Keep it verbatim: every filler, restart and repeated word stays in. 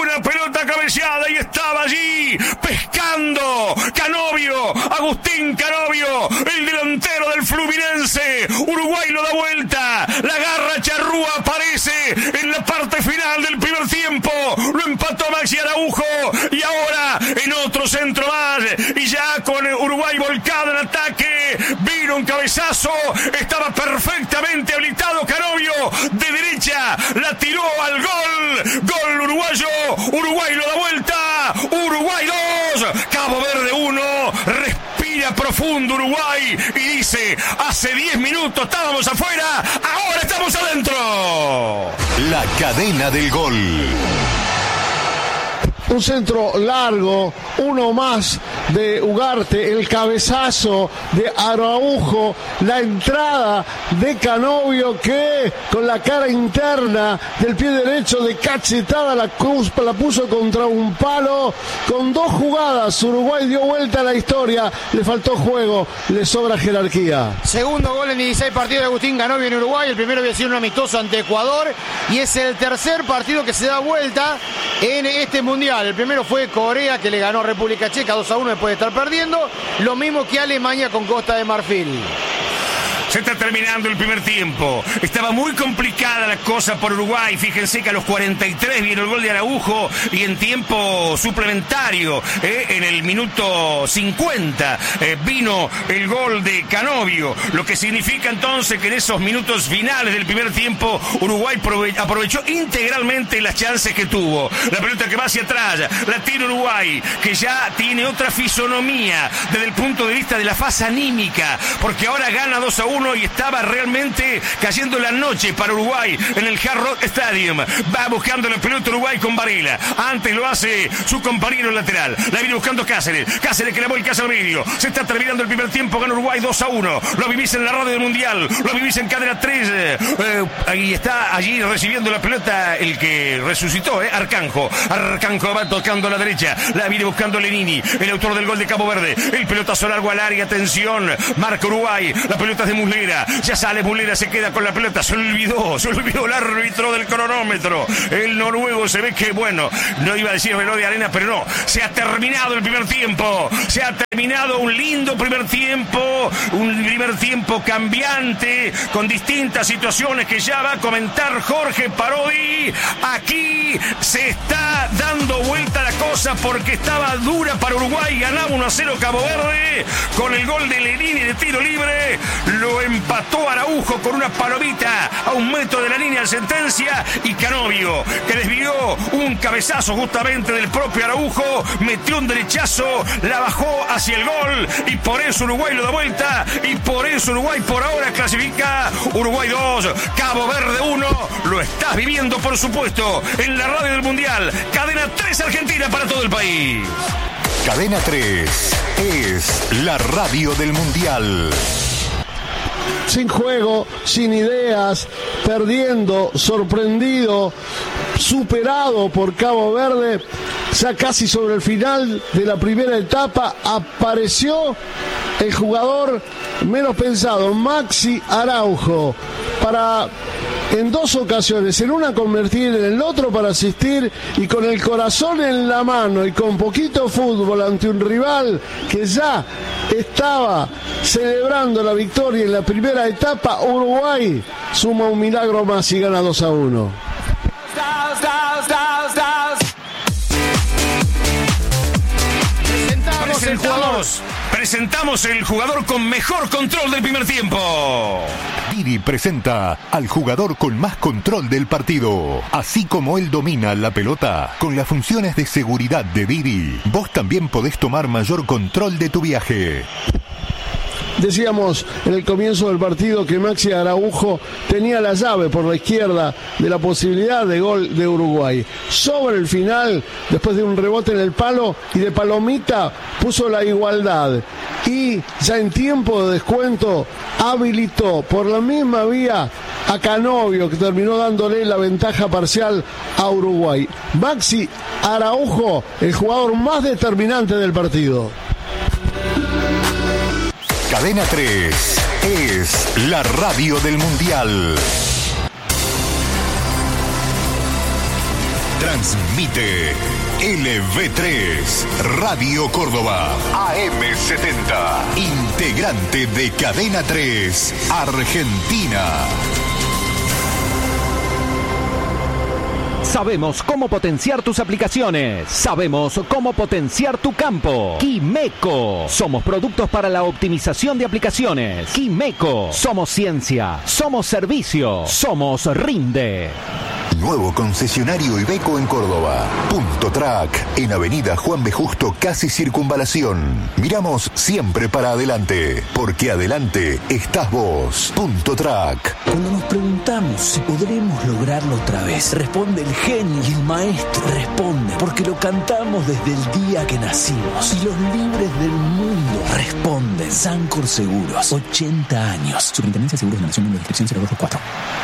una pelota cabeceada y estaba allí pescando Canovio, Agustín Canovio, el delantero del Fluminense. Uruguay lo da vuelta, la garra charrúa aparece en la parte final del primer tiempo, lo empató Maxi Araujo y ahora en otro centro más y ya con Uruguay volcado en ataque, vino un cabezazo, estaba perfectamente habilitado Canovio, de derecha la tiró al gol, gol uruguayo, Uruguay lo da vuelta, Uruguay dos, Cabo Verde uno, respira profundo Uruguay y dice, hace diez minutos estábamos afuera, ahora estamos adentro. La cadena del gol. Un centro largo, uno más de Ugarte, el cabezazo de Araujo, la entrada de Canovio que con la cara interna del pie derecho de cachetada la, cruz, la puso contra un palo. Con dos jugadas Uruguay dio vuelta a la historia, le faltó juego, le sobra jerarquía. Segundo gol en dieciséis partidos de Agustín Canovio en Uruguay, el primero había sido un amistoso ante Ecuador y es el tercer partido que se da vuelta en este mundial. El primero fue Corea, que le ganó a República Checa dos a uno después de estar perdiendo. Lo mismo que Alemania con Costa de Marfil. Se está terminando el primer tiempo. Estaba muy complicada la cosa por Uruguay. Fíjense que a los cuarenta y tres vino el gol de Araujo y en tiempo suplementario, eh, en el minuto cincuenta, eh, vino el gol de Canovio. Lo que significa entonces que en esos minutos finales del primer tiempo Uruguay prove- aprovechó integralmente las chances que tuvo. La pelota que va hacia atrás, la tira Uruguay, que ya tiene otra fisonomía desde el punto de vista de la fase anímica, porque ahora gana dos a uno y estaba realmente cayendo la noche para Uruguay en el Hard Rock Stadium. Va buscando la pelota Uruguay con Varela. Antes lo hace su compañero lateral. La viene buscando Cáceres. Cáceres que la vuelca al medio. Se está terminando el primer tiempo. Gana Uruguay dos a uno. Lo vivís en la radio del Mundial. Lo vivís en Cadena tres. Eh, ahí está allí recibiendo la pelota el que resucitó, eh, Arcanjo. Arcanjo va tocando a la derecha. La viene buscando Lenini, el autor del gol de Cabo Verde. El pelotazo largo al área. Atención. Marca Uruguay. La pelota es de Muslera. Ya sale Muslera, se queda con la pelota. Se olvidó, se olvidó el árbitro del cronómetro. El noruego se ve que, bueno, no iba a decir reloj de arena, pero no. Se ha terminado el primer tiempo. Se ha terminado un lindo primer tiempo. Un primer tiempo cambiante, con distintas situaciones que ya va a comentar Jorge Parodi. Aquí se está dando vuelta la cosa porque estaba dura para Uruguay. Ganaba uno a cero Cabo Verde con el gol de Lenini de tiro libre. Lo empató Araujo con una palomita a un metro de la línea de sentencia y Canovio, que desvió un cabezazo justamente del propio Araujo, metió un derechazo, la bajó hacia el gol y por eso Uruguay lo da vuelta y por eso Uruguay por ahora clasifica. Uruguay dos, Cabo Verde uno. Lo estás viviendo, por supuesto, en la radio del Mundial. Cadena tres Argentina para todo el país. Cadena tres es la radio del Mundial. Sin juego, sin ideas, perdiendo, sorprendido, superado por Cabo Verde, ya casi sobre el final de la primera etapa, apareció el jugador menos pensado, Maxi Araujo, para en dos ocasiones, en una convertir, en el otro para asistir, y con el corazón en la mano y con poquito fútbol ante un rival que ya estaba celebrando la victoria en la primera etapa. Uruguay suma un milagro más y gana dos a uno. Presentamos el jugador. Presentamos el jugador con mejor control del primer tiempo. Didi presenta al jugador con más control del partido. Así como él domina la pelota, con las funciones de seguridad de Didi, vos también podés tomar mayor control de tu viaje. Decíamos en el comienzo del partido que Maxi Araujo tenía la llave por la izquierda de la posibilidad de gol de Uruguay. Sobre el final, después de un rebote en el palo y de palomita, puso la igualdad. Y ya en tiempo de descuento, habilitó por la misma vía a Canovio, que terminó dándole la ventaja parcial a Uruguay. Maxi Araujo, el jugador más determinante del partido. Cadena tres es la radio del Mundial. Transmite L V tres, Radio Córdoba, A M setenta, integrante de Cadena tres, Argentina. Sabemos cómo potenciar tus aplicaciones. Sabemos cómo potenciar tu campo. Quimeco. Somos productos para la optimización de aplicaciones. Quimeco. Somos ciencia. Somos servicio. Somos Rinde. Nuevo concesionario Iveco en Córdoba. Punto Track, en Avenida Juan B. Justo, casi Circunvalación. Miramos siempre para adelante, porque adelante estás vos. Punto Track. Cuando nos preguntamos si podremos lograrlo otra vez, responde el genio y el maestro. Responde, porque lo cantamos desde el día que nacimos. Y los libres del mundo responden. Sancor Seguros, ochenta años. Superintendencia de Seguros de la Nación, número de inscripción cero dos dos cuatro.